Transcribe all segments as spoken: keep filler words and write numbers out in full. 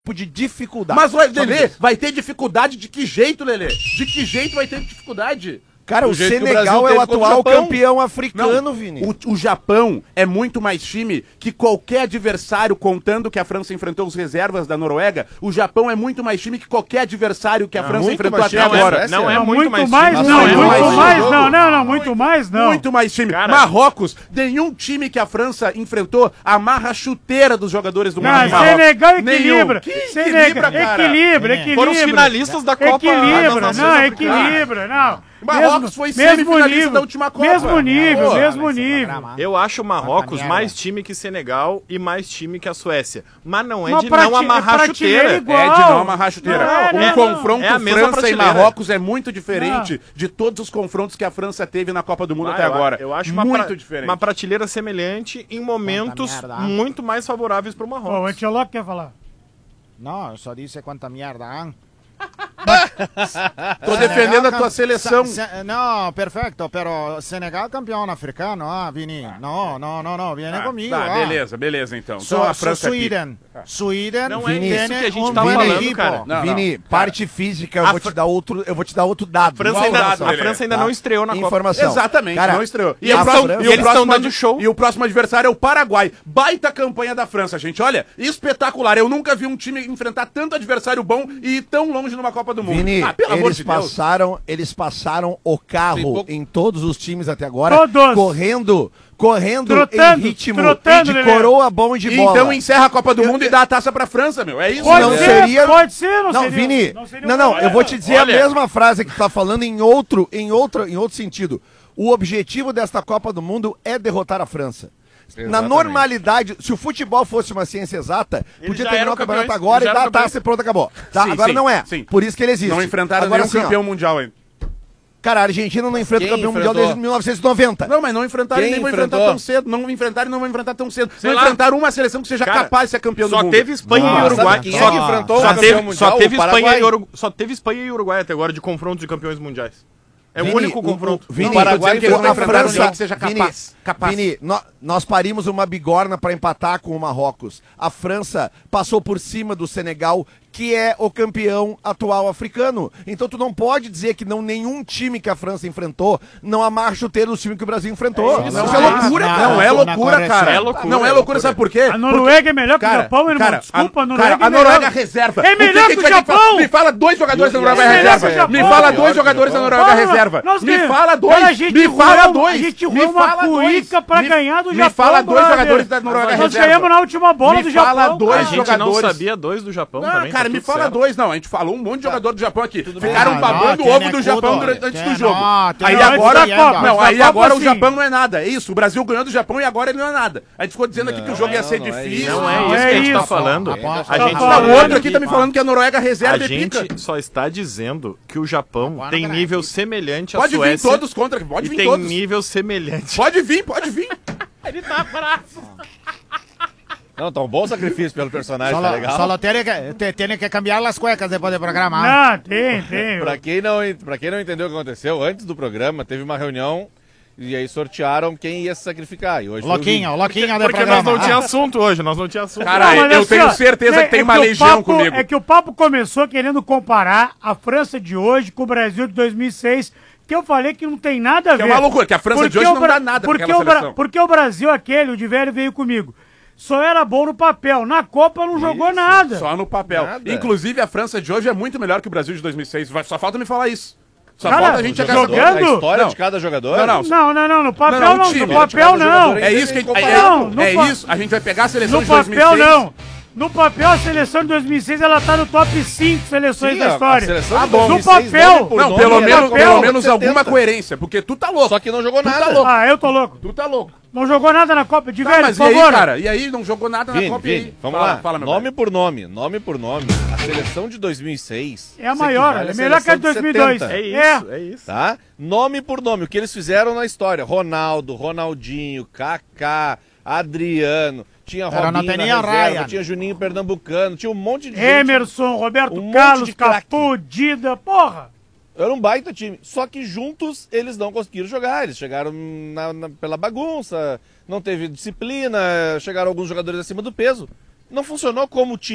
de dificuldade. Mas, Lelê, vai ter dificuldade de que jeito, Lelê? De que jeito vai ter dificuldade? Cara, o Senegal é o atual campeão africano, Vini. O, o Japão é muito mais time que qualquer adversário, contando que a França enfrentou os reservas da Noruega, o Japão é muito mais time que qualquer adversário que a França enfrentou até agora. Não é muito mais mais, não, muito mais, não, não, não, muito mais, não. Muito mais time. Marrocos, nenhum time que a França enfrentou amarra a chuteira dos jogadores do Marrocos. Senegal equilibra. Equilibra, equilibra, equilibra. Foram os finalistas da Copa. Equilibra, não, equilibra, não. Marrocos mesmo, foi semifinalista da última Copa. Mesmo nível, Pô, mesmo nível. Eu acho o Marrocos mais time que Senegal e mais time que a Suécia. Mas não é de não amarrar a chuteira. É de não amarrar a chuteira. Não, o não, confronto é França e Marrocos é muito diferente não. de todos os confrontos que a França teve na Copa do Mundo ah, até eu, agora. Eu acho muito uma pra, diferente. Uma prateleira semelhante em momentos muito mais favoráveis para o Marrocos. O Ancelotti quer falar? Não, eu só disse quanta merda, hein? Tô defendendo a tua seleção. Se, se, não, perfeito, pero Senegal campeão africano, ah, Vini. Não, não, não, não, viene ah, comigo. Tá, ah. beleza, beleza então. So, então a França so Sweden. É Sweden. Não é isso que a gente tá falando, cara. Não, Vini, não. parte cara, física, eu vou te dar outro, eu vou te dar outro dado. A França ainda, dado, a França ainda tá? não estreou na Informação. Copa. Exatamente, cara, não estreou. E, e, eles, tão, e eles estão dando show. E o próximo adversário é o Paraguai. Baita campanha da França, gente. Olha, espetacular. Eu nunca vi um time enfrentar tanto adversário bom e ir tão longe numa Copa do Mundo. Vini, ah, pelo amor de Deus. Passaram, eles passaram o carro em todos os times até agora, todos. correndo, correndo trotando, em ritmo trotando, de coroa bom de bola. Então encerra a Copa do Mundo eu, e dá a taça pra França, meu. É isso. Pode não ser, seria... pode ser, não, não seria. Vini, não, seria não, não, eu vou te dizer Olha. a mesma frase que tu tá falando em outro, em outro, em outro sentido. O objetivo desta Copa do Mundo é derrotar a França. Exatamente. Na normalidade, se o futebol fosse uma ciência exata, ele podia terminar o campeonato campeões, agora e dar a taça e pronto, acabou. Tá? Sim, agora sim, não é. Sim. Por isso que ele existe. Não enfrentaram agora, nenhum assim, campeão ó, mundial ainda. Cara, a Argentina não enfrenta o campeão enfrentou? mundial desde mil novecentos e noventa. Não, mas não enfrentaram e nem vão enfrentar tão cedo. Não enfrentaram e não vão enfrentar tão cedo. Sei não lá. enfrentaram uma seleção que seja Cara, capaz de ser campeão do só mundo. Teve Espanha Nossa, e Uruguai. quem Só é que enfrentou só o campeão teve, mundial? Só teve, Espanha e Uruguai, só teve Espanha e Uruguai até agora de confronto de campeões mundiais. É Vini, o único confronto. O, o, Vini, o Paraguai que eles não a enfrentaram França que seja capaz. Vini, capaz. Vini no, nós parimos uma bigorna para empatar com o Marrocos. A França passou por cima do Senegal, que é o campeão atual africano. Então tu não pode dizer que não nenhum time que a França enfrentou não amarra chuteiro do time que o Brasil enfrentou. É isso, isso é loucura, cara. Não é loucura, cara. É loucura, não é loucura, sabe por quê? A Noruega é melhor que cara, o Japão, irmão. Cara, Desculpa, a, a Noruega cara, a Noruega reserva. É melhor que, que, que o Japão. Me fala dois jogadores da Noruega é reserva. Me fala dois jogadores da Noruega reserva. Me fala dois. Me fala dois. A gente ruiu uma cuíca pra ganhar do Japão. Me fala dois jogadores da Noruega reserva. Nós ganhamos na última bola do Japão. Me fala dois jogadores. A gente não sabia dois do Japão também. Cara, me fala dois. Não, a gente falou um monte de jogador do Japão aqui. Tudo Ficaram bem. babando o Não, ovo tem do é Japão tudo, durante, antes tem do jogo. não, tem Aí não, agora, antes da Copa. não, Mas aí a Copa, agora o sim. Japão não é nada. É isso, o Brasil ganhou do Japão e agora ele não é nada. A gente ficou dizendo aqui que o jogo ia ser difícil. Não é isso que a gente tá falando. A gente tá o outro aqui tá me falando que a Noruega reserva A e pica. gente só está dizendo que o Japão tem nível semelhante à Pode vir Suécia. todos contra, pode E vir tem todos. nível semelhante. Pode vir, pode vir. Ele tá bravo. Não, tá um bom sacrifício pelo personagem, Solo, tá legal? solo tiene que, te, tiene que cambiar as cuecas depois do programa. Não, tem, tem. Pra quem, não, pra quem não entendeu o que aconteceu, antes do programa teve uma reunião e aí sortearam quem ia se saquear. E hoje Loquinho, Loquinho do Porque programa. nós não Ah. tinha assunto hoje, nós não tinha assunto. Cara, Não, mas eu assim, tenho ó, certeza né, que tem é uma que o legião papo- comigo. É que o papo começou querendo comparar a França de hoje com o Brasil de dois mil e seis, que eu falei que não tem nada a Que ver. é uma loucura, que a França de Porque hoje o não Bra- dá nada pra porque aquela o Bra- seleção. Porque o Brasil, aquele, o de velho veio comigo, só era bom no papel. Na Copa não jogou nada. Só no papel. Nada. Inclusive, a França de hoje é muito melhor que o Brasil de dois mil e seis. Vai- Só falta me falar isso. Só Cara, falta a gente chegar jogando? nessa- A história Não. de cada jogador? Não, não. Não, não, não, no papel Não, não, não, time, no papel cada não. jogador É isso que a gente, é, Não, no é pa- isso. A gente vai pegar a seleção No de dois mil e seis. papel não. No papel, a seleção de dois mil e seis, ela tá no top cinco seleções Sim, da a- a história. seleção de Ah, dois mil e no seis, papel. nome por Não, nome, pelo era menos, Copa pelo de menos setenta. alguma coerência, porque tu tá louco. Só que não jogou Tu tá nada. louco. Ah, eu tô louco. Tu tá louco. Não jogou nada na Copa, de Tá, velho, mas por e aí, favor. cara? E aí, não jogou nada na Vini, Copa e Vini, aí? vamos Fala, lá. Fala, meu nome velho. por nome, nome por nome. A seleção de dois mil e seis É a se maior, equivale é à melhor que a de seleção dois mil e dois. setenta, É isso, é, isso. Tá? Nome por nome, o que eles fizeram na história. Ronaldo, Ronaldinho, Kaká, Adriano, tinha Pero Robinho não na tinha reserva, Ryan. tinha Juninho Pernambucano, tinha um monte de gente. Emerson, Roberto Um monte Carlos, de craque. Cafu, Dida, porra. Era um baita time. Só que juntos eles não conseguiram jogar. Eles chegaram na- na- pela bagunça, não teve disciplina, chegaram alguns jogadores acima do peso. Não funcionou como time.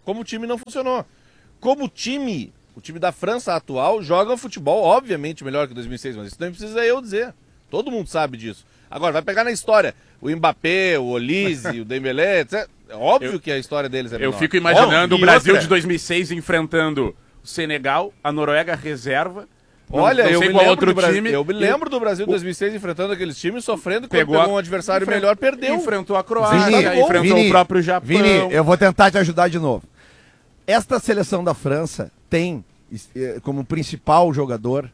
Como time não funcionou. Como time, o time da França atual joga futebol, obviamente, melhor que dois mil e seis, mas isso não precisa eu dizer. Todo mundo sabe disso. Agora, vai pegar na história. O Mbappé, o Olise, o Dembélé, etcétera. É óbvio eu, que a história deles é melhor. Eu fico imaginando óbvio. o Brasil outra... de dois mil e seis enfrentando o Senegal, a Noruega reserva. Olha, não, não eu, sei me qual outro outro time, eu me lembro do Brasil de dois mil e seis enfrentando aqueles times, sofrendo, pegou, pegou um adversário enfrent... melhor, perdeu. Enfrentou a Croácia, Vini, enfrentou Vini, o próprio Japão. Vini, eu vou tentar te ajudar de novo. Esta seleção da França tem como principal jogador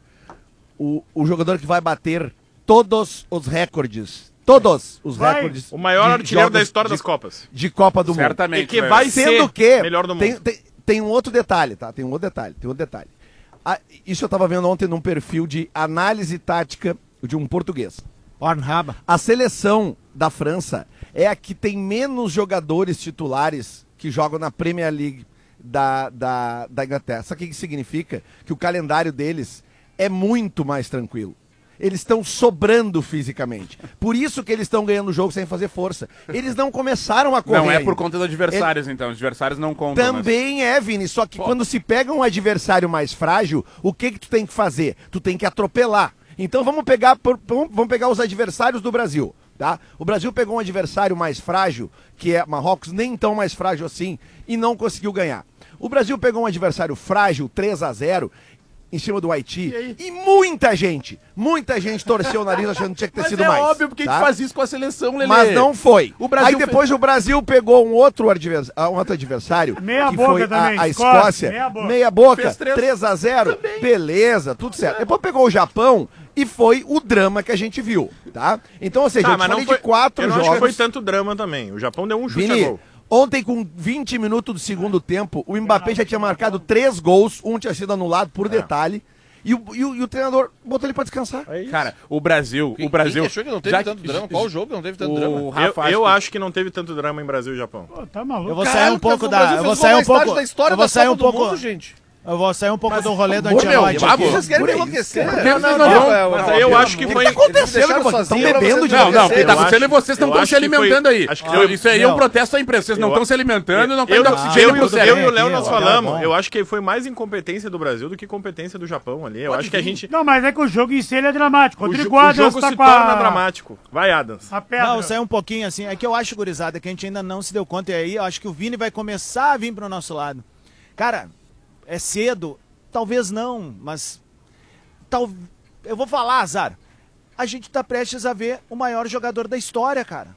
o, o jogador que vai bater todos os recordes. Todos os vai. recordes. O maior artilheiro da história de, das Copas. De Copa do Certamente, Mundo. E que vai Sendo ser que melhor do mundo. Tem, tem, tem um outro detalhe, tá? Tem um outro detalhe, tem um outro detalhe. Ah, isso eu tava vendo ontem num perfil de análise tática de um português. Pornhub. A seleção da França é a que tem menos jogadores titulares que jogam na Premier League da, da, da Inglaterra. Sabe o que significa? Que o calendário deles é muito mais tranquilo. Eles estão sobrando fisicamente. Por isso que eles estão ganhando o jogo sem fazer força. Eles não começaram a correr. Não é ainda. por conta dos adversários, Ele... então. Os adversários não contam. Também mas... é, Vini. Só que Pô. quando se pega um adversário mais frágil, o que que tu tem que fazer? Tu tem que atropelar. Então vamos pegar, vamos pegar os adversários do Brasil. Tá? O Brasil pegou um adversário mais frágil, que é Marrocos, nem tão mais frágil assim, e não conseguiu ganhar. O Brasil pegou um adversário frágil, três a zero, em cima do Haiti, e, e muita gente, muita gente torceu o nariz achando que tinha que ter mas sido é mais. É óbvio, porque tá? a gente faz isso com a seleção, Lelê. Mas não foi. O Brasil Aí depois fez... o Brasil pegou um outro, advers... um outro adversário, meia que boca foi também, a, a Escócia, meia boca, meia boca três... três a zero, beleza, tudo certo. Depois pegou o Japão e foi o drama que a gente viu, tá? Então, ou seja, tá, eu te mas falei não foi... de quatro eu não jogos. acho que foi tanto drama também. O Japão deu um chute Vini, a gol. Ontem, com vinte minutos do segundo tempo, o Mbappé já tinha marcado três gols, um tinha sido anulado por é. detalhe. E o, e, o, e o treinador botou ele pra descansar. É Cara, o Brasil... Quem, o Brasil quem achou que não teve já, tanto drama? Qual jogo não teve tanto o drama? Rafa, eu acho eu que... acho que não teve tanto drama em Brasil e Japão. Pô, tá maluco. Eu vou Caralho, sair um pouco cara, da... Eu vou sair um pouco... Da história eu vou da sair um Copa do pouco... Mundo, gente. Eu vou sair um pouco mas, do rolê do amor, Ancelotti meu, aqui. Vocês querem me enlouquecer? Não, não, não. Mas aí eu acho que foi... O que tá acontecendo? Vocês estão bebendo de Não, não, o que tá Eu acontecendo é acho- vocês não eu estão acho se que foi- alimentando aí. acho que Eu- foi- Isso aí é um Não. protesto à imprensa. Vocês não Eu- estão se alimentando e não estão Eu, dando eu, oxigênio eu, pro eu cérebro. e o Léo nós Aqui, ó, falamos. bom. Eu acho que foi mais incompetência do Brasil do que competência do Japão ali. Eu acho que a gente... Não, mas é que o jogo em si ele é dramático. O, Rodrigo jo- o Adams jogo tá se com torna a... dramático. Vai, Adams. a pedra. Não, eu saí um pouquinho assim. É que eu acho, gurizada, que a gente ainda não se deu conta. E aí eu acho que o Vini vai começar a vir pro nosso lado. Cara, é cedo? Talvez não, mas... Tal... Eu vou falar, Azar. A gente tá prestes a ver o maior jogador da história, cara.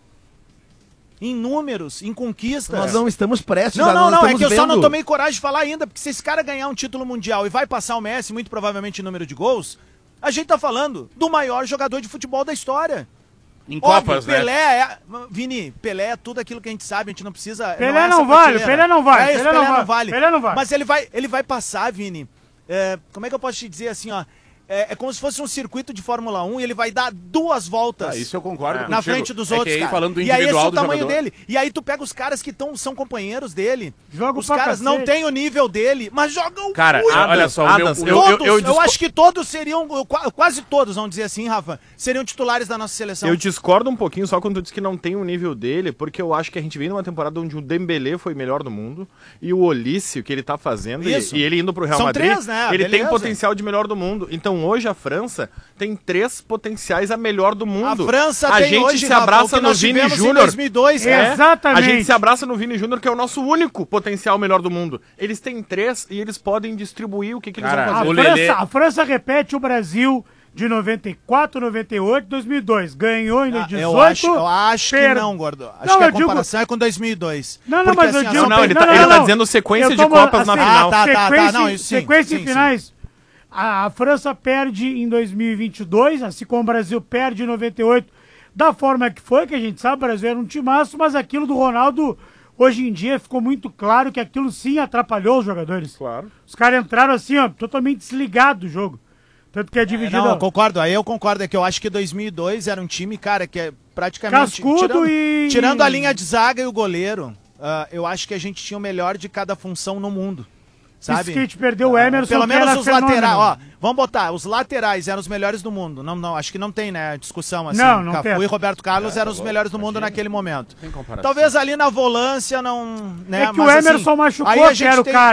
Em números, em conquistas. Nós não estamos prestes. Não, a- não, nós não, é estamos que eu só vendo. não tomei coragem de falar ainda, porque se esse cara ganhar um título mundial e vai passar o Messi, muito provavelmente em número de gols, a gente tá falando do maior jogador de futebol da história. Em Óbvio, Copas, né? Pelé é... Vini, Pelé é tudo aquilo que a gente sabe, a gente não precisa... Pelé é não essa vale, prateleira. Pelé não vale, É isso, Pelé Pelé não não vale. Pelé não vale. Mas ele vai, ele vai passar, Vini, é, como é que eu posso te dizer assim, ó, é, é como se fosse um circuito de Fórmula um e ele vai dar duas voltas. Ah, isso eu concordo Na contigo. frente dos É que outros, aí, cara. falando do E aí esse é individual o do tamanho jogador. dele. E aí tu pega os caras que tão, são companheiros dele. Joga Os pra caras cacete. não têm o nível dele, mas jogam Cara, muito. ah, olha só, o meu- Adams, o eu- meu- Todos, eu, disco- acho que todos seriam, qua- quase todos, vamos dizer assim, Rafa, seriam titulares da nossa seleção. Eu discordo um pouquinho só quando tu diz que não tem o nível dele, porque eu acho que a gente vem numa temporada onde o Dembélé foi melhor do mundo e o Olício, que ele tá fazendo, e, Isso. e ele indo pro Real São Madrid, três, né? ele Beleza. tem potencial de melhor do mundo. Então hoje a França tem três potenciais a melhor do A mundo. França a tem gente hoje, se Rafa, o abraça que no nós Vini tivemos em Júnior. dois mil e dois, É, Exatamente. A gente se abraça no Vini Júnior, que é o nosso único potencial melhor do mundo. Eles têm três e eles podem distribuir o que, que eles Cara, vão A fazer. o França, Lelê- a França repete o Brasil de noventa e quatro, noventa e oito, dois mil e dois. Ganhou em Ah, dois mil e eu dezoito. acho, eu acho que per- não, Gordo. Acho Não, que a eu digo- comparação é com dois mil e dois. Não, não, Porque, mas eu assim, digo... Não, não, ele não, tá- não, ele tá não. dizendo sequência Eu de tô Copas falando na assim, final. Ah, tá, tá, tá, sequência, não, isso sim, sequência sim, e finais. A, a França perde em dois mil e vinte e dois, assim como o Brasil perde em noventa e oito, da forma que foi, que a gente sabe, o Brasil era um timaço, mas aquilo do Ronaldo, hoje em dia, ficou muito claro que aquilo sim atrapalhou os jogadores. Claro. Os caras entraram assim, ó, totalmente desligados do jogo. Tanto que é É, dividido... não, eu concordo. Aí eu concordo. É que eu acho que dois mil e dois era um time, cara, que é praticamente... Cascudo tirando, e- tirando a linha de zaga e o goleiro, ah, eu acho que a gente tinha o melhor de cada função no mundo. sabe? Esse skate perdeu o Emerson, Pelo menos que os era laterais, fenômeno. ó, vamos botar, os laterais eram os melhores do mundo. Não, não, acho que não tem, né, discussão assim. Não, não Cafu tem. e Roberto Carlos É, eram tá os bom, melhores do mundo imagina. naquele momento. Tem comparação. Talvez ali na volância não, né, É que o mas, assim, Emerson machucou, aí a que gente era o tem- cara.